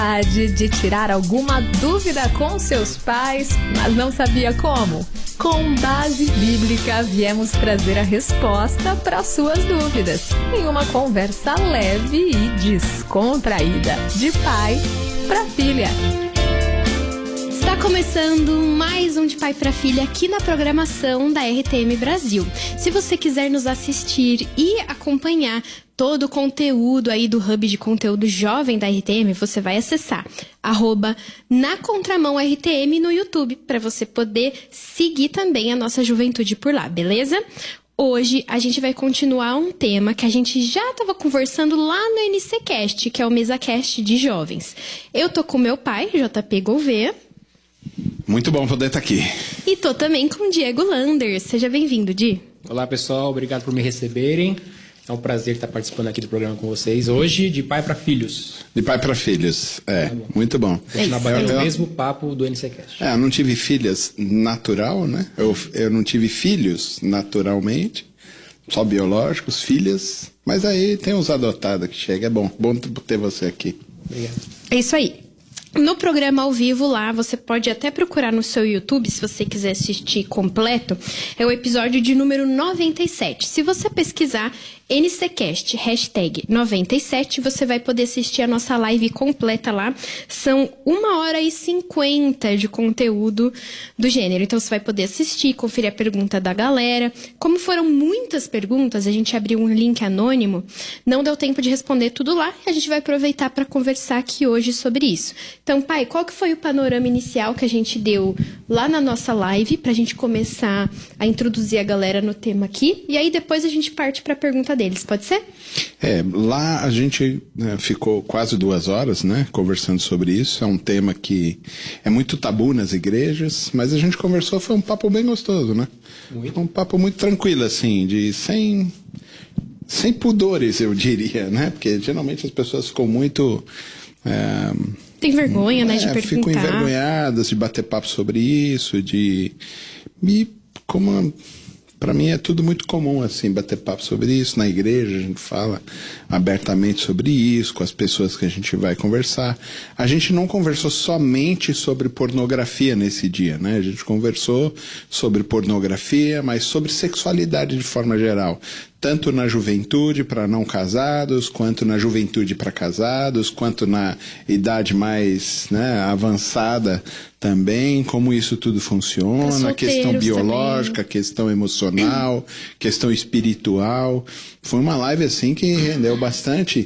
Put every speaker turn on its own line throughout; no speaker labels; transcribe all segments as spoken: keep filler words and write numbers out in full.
De tirar alguma dúvida com seus pais, mas não sabia como? Com Base Bíblica, viemos trazer a resposta para suas dúvidas em uma conversa leve e descontraída, de pai para filha.
Está começando mais um De Pai para Filha aqui na programação da R T M Brasil. Se você quiser nos assistir e acompanhar todo o conteúdo aí do Hub de Conteúdo Jovem da R T M, você vai acessar arroba na contramão R T M no YouTube, para você poder seguir também a nossa juventude por lá, beleza? Hoje a gente vai continuar um tema que a gente já estava conversando lá no N C Cast, que é o MesaCast de Jovens. Eu tô com meu pai, J P Gouveia.
Muito bom poder estar aqui.
E tô também com o Diego Lander. Seja bem-vindo, Di.
Olá, pessoal. Obrigado por me receberem. É um prazer estar participando aqui do programa com vocês. Hoje, de pai para filhos.
De pai para filhos, é. Tá bom. Muito bom.
É na Bahia, o mesmo papo do N C Cast.
É, eu não tive filhas natural, né? Eu, eu não tive filhos naturalmente, só biológicos, filhas. Mas aí tem uns adotados que chegam. É bom, bom ter você aqui.
Obrigado.
É isso aí. No programa ao vivo lá, você pode até procurar no seu YouTube, se você quiser assistir completo, é o episódio de número noventa e sete. Se você pesquisar N C Cast, hashtag noventa e sete, você vai poder assistir a nossa live completa lá. São uma hora e cinquenta de conteúdo do gênero. Então, você vai poder assistir, conferir a pergunta da galera. Como foram muitas perguntas, a gente abriu um link anônimo. Não deu tempo de responder tudo lá. E a gente vai aproveitar para conversar aqui hoje sobre isso. Então, pai, qual que foi o panorama inicial que a gente deu lá na nossa live para a gente começar a introduzir a galera no tema aqui? E aí, depois a gente parte para a pergunta deles, pode ser?
É, lá a gente né, ficou quase duas horas, né, conversando sobre isso. É um tema que é muito tabu nas igrejas, mas a gente conversou, foi um papo bem gostoso, né? Muito. Um papo muito tranquilo, assim, de sem, sem pudores, eu diria, né? Porque geralmente as pessoas ficam muito... É,
tem vergonha, né, de
é,
perguntar.
Ficam envergonhadas de bater papo sobre isso, de... E como... Para mim é tudo muito comum, assim, bater papo sobre isso. Na igreja a gente fala abertamente sobre isso, com as pessoas que a gente vai conversar. A gente não conversou somente sobre pornografia nesse dia, né? A gente conversou sobre pornografia, mas sobre sexualidade de forma geral. Tanto na juventude para não casados, quanto na juventude para casados, quanto na idade mais né, avançada também, como isso tudo funciona, a questão biológica, a questão emocional, questão espiritual. Foi uma live assim que rendeu bastante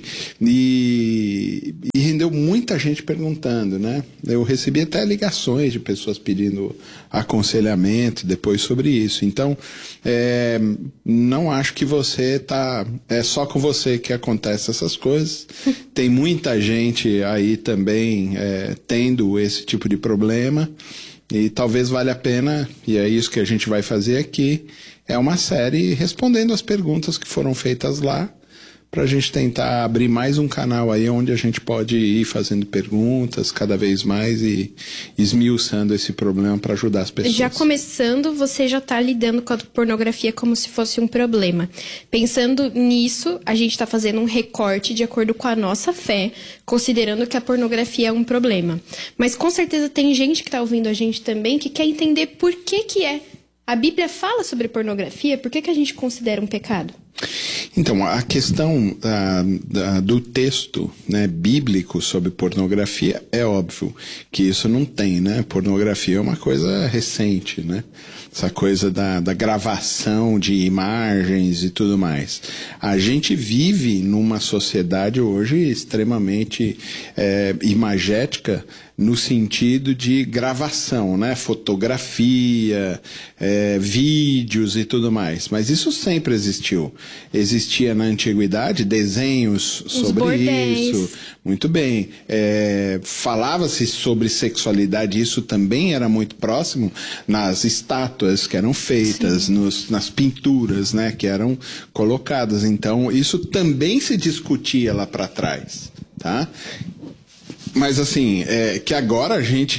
e, e rendeu muita gente perguntando, né? Eu recebi até ligações de pessoas pedindo aconselhamento depois sobre isso. Então, é, não acho que você tá... É só com você que acontece essas coisas. Tem muita gente aí também é, tendo esse tipo de problema e talvez valha a pena, e é isso que a gente vai fazer aqui, é uma série respondendo as perguntas que foram feitas lá, para a gente tentar abrir mais um canal aí onde a gente pode ir fazendo perguntas cada vez mais e esmiuçando esse problema para ajudar as pessoas.
Já começando, você já está lidando com a pornografia como se fosse um problema. Pensando nisso, a gente está fazendo um recorte de acordo com a nossa fé, considerando que a pornografia é um problema. Mas com certeza tem gente que está ouvindo a gente também que quer entender por que que é. A Bíblia fala sobre pornografia, por que que a gente considera um pecado?
Então, a questão ah, da, do texto né, bíblico sobre pornografia é óbvio que isso não tem, né? Pornografia é uma coisa recente, né? Essa coisa da, da gravação de imagens e tudo mais. A gente vive numa sociedade hoje extremamente é, imagética, no sentido de gravação, né? Fotografia, é, vídeos e tudo mais. Mas isso sempre existiu. Existia na antiguidade desenhos
Os
sobre
bordéis.
isso. Muito bem. É, falava-se sobre sexualidade, isso também era muito próximo nas estátuas que eram feitas, nos, nas pinturas, né? Que eram colocadas. Então, isso também se discutia lá para trás, tá? Mas assim, é, que agora a gente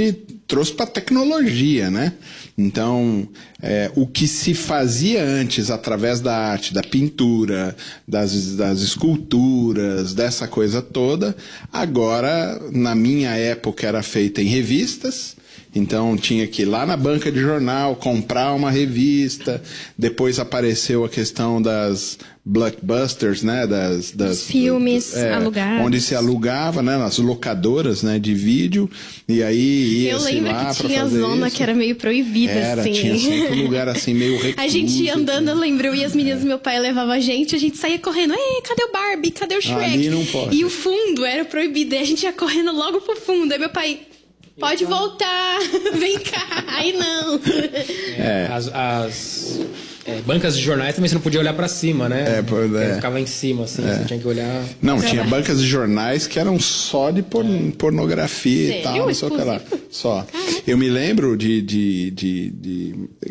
trouxe para a tecnologia, né? Então, é, o que se fazia antes através da arte, da pintura, das, das esculturas, dessa coisa toda, agora, na minha época, era feita em revistas. Então tinha que ir lá na banca de jornal, comprar uma revista. Depois apareceu a questão das blockbusters, né? Das, das
filmes
é,
alugados.
Onde se alugava, né? Nas locadoras, né? De vídeo. E aí ia
Eu lembro
lá
que tinha
fazer
zona
isso.
que era meio proibida,
era,
assim.
Tinha sempre um lugar assim, meio recluso.
A gente ia andando, eu
assim.
lembro, eu e as meninas do meu pai levavam a gente, a gente saía correndo. Ei, cadê o Barbie? Cadê o Shrek?
Ali não pode.
E o fundo era proibido. E a gente ia correndo logo pro fundo. Aí meu pai... Pode voltar, vem cá. Aí não.
É, as as é, bancas de jornais também você não podia olhar pra cima, né?
É, por, é.
Ficava em cima, assim,
É.
você tinha que olhar...
Não, tinha bancas de jornais que eram só de por, pornografia
Sério?
e tal, não sei o que lá. Só. Eu me lembro de... de, de, de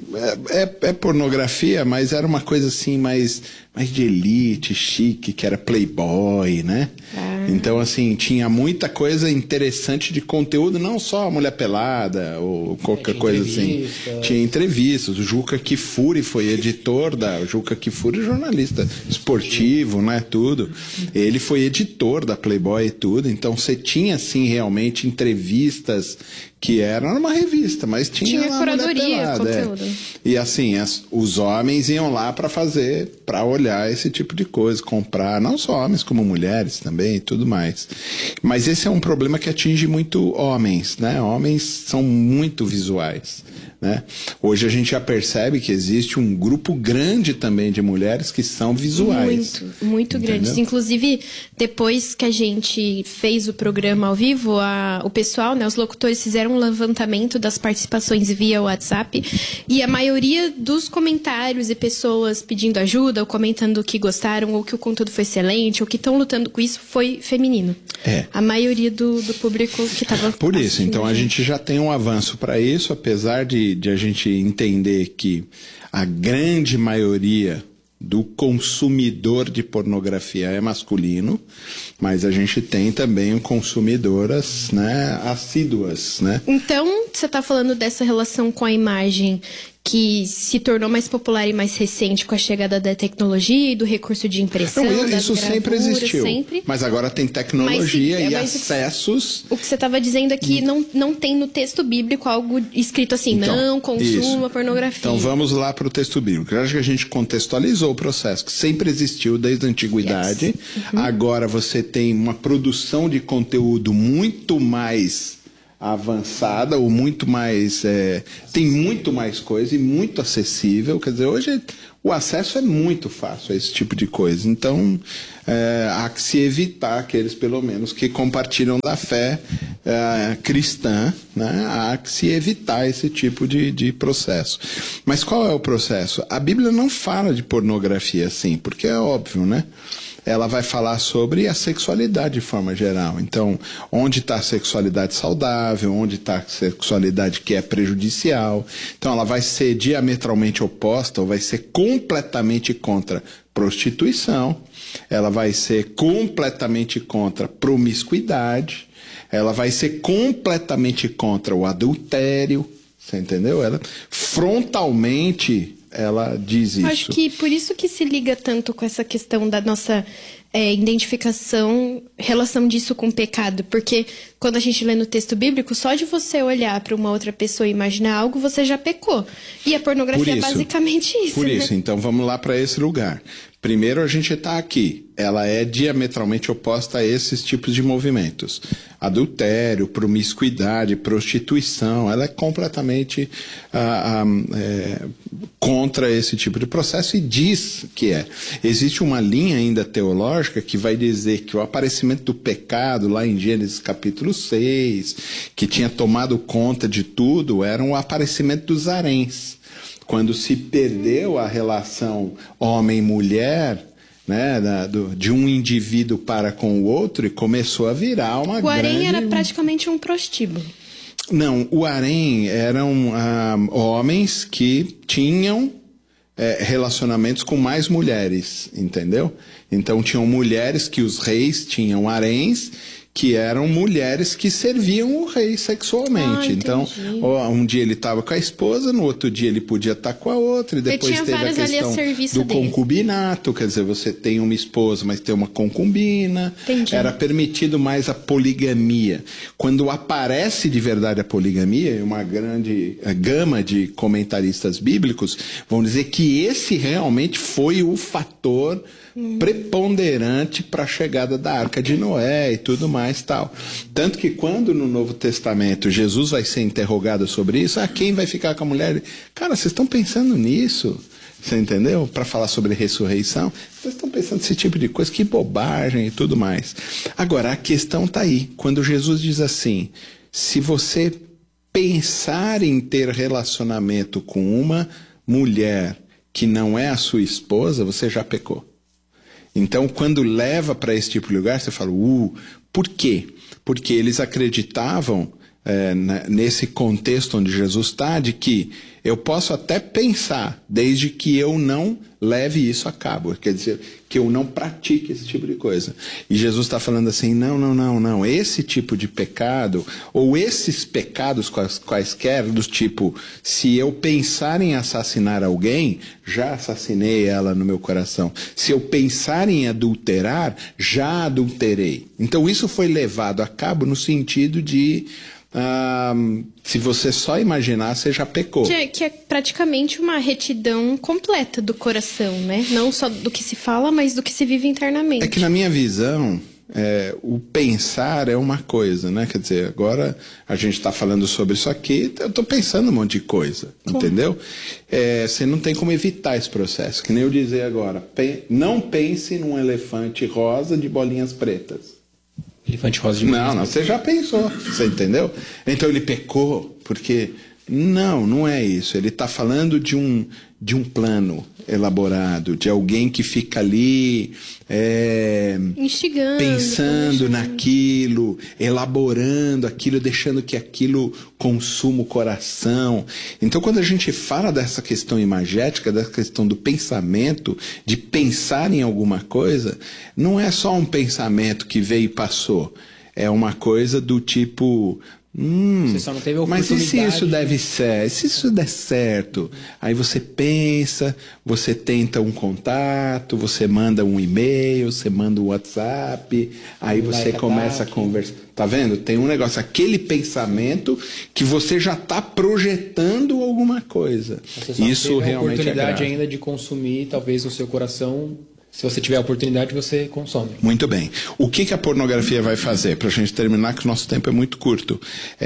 é, é, é pornografia, mas era uma coisa assim mais, mais de elite, chique, que era Playboy, né? Ah. Então, assim, tinha muita coisa interessante de conteúdo, não só Mulher Pelada ou qualquer
tinha
coisa assim.
entrevista.
Tinha entrevistas. O Juca Kfouri foi editor da... O Juca Kfouri é jornalista esportivo, né? Tudo. Ele foi editor da Playboy e tudo. Então, você tinha, assim, realmente entrevistas que eram numa revista, mas tinha,
Tinha
lá
curadoria,
Mulher Pelada,
conteúdo.
é. E assim, as, os homens iam lá para fazer, para olhar esse tipo de coisa, comprar, não só homens como mulheres também e tudo mais. Mas esse é um problema que atinge muito homens, né? Homens são muito visuais, né? Hoje a gente já percebe que existe um grupo grande também de mulheres que são visuais.
Muito, muito grandes. Inclusive, depois que a gente fez o programa ao vivo, a, o pessoal, né, os locutores fizeram um levantamento das participações via WhatsApp e a maioria dos comentários e pessoas pedindo ajuda ou comentando que gostaram ou que o conteúdo foi excelente ou que estão lutando com isso foi feminino.
É.
A maioria do, do público que estava...
Por isso, então a gente já tem um avanço para isso, apesar de, de a gente entender que a grande maioria do consumidor de pornografia é masculino, mas a gente tem também consumidoras, né, assíduas, né?
Então, você está falando dessa relação com a imagem que se tornou mais popular e mais recente com a chegada da tecnologia e do recurso de impressão,
Não,
das
isso sempre
gravuras,
existiu,
sempre.
mas agora tem tecnologia
Mas,
e
mas,
acessos.
O que você estava dizendo aqui, não, não tem no texto bíblico algo escrito assim,
Então,
não consuma
isso.
pornografia.
Então vamos lá para o texto bíblico. Eu acho que a gente contextualizou o processo, que sempre existiu desde a antiguidade.
Yes. Uhum.
Agora você tem uma produção de conteúdo muito mais avançada ou muito mais é, tem muito mais coisa e muito acessível, quer dizer, hoje o acesso é muito fácil a esse tipo de coisa, então é, há que se evitar aqueles pelo menos que compartilham da fé é, cristã, né? Há que se evitar esse tipo de, de processo. Mas qual é o processo? A Bíblia não fala de pornografia assim, porque é óbvio, né? Ela vai falar sobre a sexualidade de forma geral. Então, onde está a sexualidade saudável, onde está a sexualidade que é prejudicial. Então, ela vai ser diametralmente oposta ou vai ser completamente contra prostituição. Ela vai ser completamente contra promiscuidade. Ela vai ser completamente contra o adultério. Você entendeu? Ela frontalmente... ela diz isso.
Acho que por isso que se liga tanto com essa questão da nossa é, identificação, relação disso com o pecado. Porque quando a gente lê no texto bíblico, só de você olhar para uma outra pessoa e imaginar algo, você já pecou. E a pornografia
isso,
é basicamente isso.
Por
né?
isso, então vamos lá para esse lugar. Primeiro a gente está aqui. Ela é diametralmente oposta a esses tipos de movimentos. Adultério, promiscuidade, prostituição. Ela é completamente ah, ah, é, contra esse tipo de processo e diz que é. Existe uma linha ainda teológica que vai dizer que o aparecimento do pecado, lá em Gênesis capítulo seis, que tinha tomado conta de tudo, era um aparecimento dos haréns. Quando se perdeu a relação homem-mulher, né, da, do, de um indivíduo para com o outro, e começou a virar uma grande...
O harém era praticamente um prostíbulo.
Não, o harém eram ah, homens que tinham é, relacionamentos com mais mulheres, entendeu? Então tinham mulheres que os reis tinham haréns, que eram mulheres que serviam o rei sexualmente.
Ah,
então, ó, um dia ele estava com a esposa, no outro dia ele podia estar com a outra, e depois
tinha
teve a
várias ali a
questão
serviço
do
dele.
concubinato, quer dizer, você tem uma esposa, mas tem uma concubina.
Entendi.
Era permitido mais a poligamia. Quando aparece de verdade a poligamia, uma grande gama de comentaristas bíblicos vão dizer que esse realmente foi o fator hum. preponderante para a chegada da Arca de Noé e tudo mais tal. Tanto que quando no Novo Testamento Jesus vai ser interrogado sobre isso, ah, quem vai ficar com a mulher? Cara, vocês estão pensando nisso? Você entendeu? Para falar sobre ressurreição, vocês estão pensando nesse tipo de coisa, que bobagem e tudo mais. Agora, a questão está aí. Quando Jesus diz assim, se você pensar em ter relacionamento com uma mulher que não é a sua esposa, você já pecou. Então, quando leva para esse tipo de lugar, você fala, uh, por quê? Porque eles acreditavam, é, nesse contexto onde Jesus está, de que eu posso até pensar, desde que eu não leve isso a cabo, quer dizer, que eu não pratique esse tipo de coisa. E Jesus está falando assim, não, não, não, não, esse tipo de pecado, ou esses pecados quais, quaisquer, do tipo, se eu pensar em assassinar alguém, já assassinei ela no meu coração. Se eu pensar em adulterar, já adulterei. Então isso foi levado a cabo no sentido de... Ah, se você só imaginar, você já pecou.
Que é, que é praticamente uma retidão completa do coração, né? Não só do que se fala, mas do que se vive internamente.
É que na minha visão, é, o pensar é uma coisa, né? Quer dizer, agora a gente está falando sobre isso aqui, eu estou pensando um monte de coisa, como? Entendeu? É, você não tem como evitar esse processo. Que nem eu dizer agora, pe- não pense num elefante rosa de bolinhas pretas.
Elefante rosa de
Não, não, você já pensou, você entendeu? Então ele pecou, porque... Não, não é isso. Ele está falando de um, de um plano elaborado, de alguém que fica ali... É,
instigando,
pensando naquilo, elaborando aquilo, deixando que aquilo consuma o coração. Então, quando a gente fala dessa questão imagética, dessa questão do pensamento, de pensar em alguma coisa, não é só um pensamento que veio e passou. É uma coisa do tipo... Hum,
você só não teve a
mas e se isso
de...
deve ser? Se isso der certo? Aí você pensa, você tenta um contato, você manda um e-mail, você manda um WhatsApp, aí você começa a conversar. Tá vendo? Tem um negócio, aquele pensamento que você já está projetando alguma coisa.
Você só
isso
teve
realmente
a oportunidade
é grave.
ainda de consumir, talvez o seu coração... Se você tiver a oportunidade, você consome.
Muito bem. O que, que a pornografia vai fazer? Para a gente terminar, que o nosso tempo é muito curto.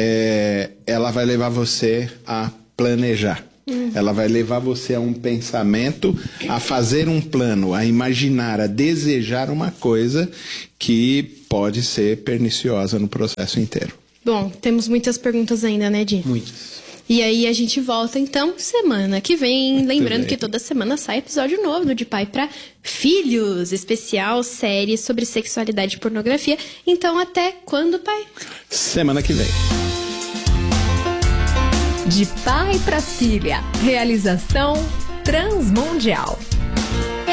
É, ela vai levar você a planejar. Uhum. Ela vai levar você a um pensamento, a fazer um plano, a imaginar, a desejar uma coisa que pode ser perniciosa no processo inteiro.
Bom, temos muitas perguntas ainda, né, Di?
Muitas.
E aí a gente volta, então, semana que vem.
Muito
Lembrando
bem.
que toda semana sai episódio novo do De Pai para Filhos, especial série sobre sexualidade e pornografia. Então, até quando, pai?
Semana que vem.
De pai para filha. Realização Transmundial.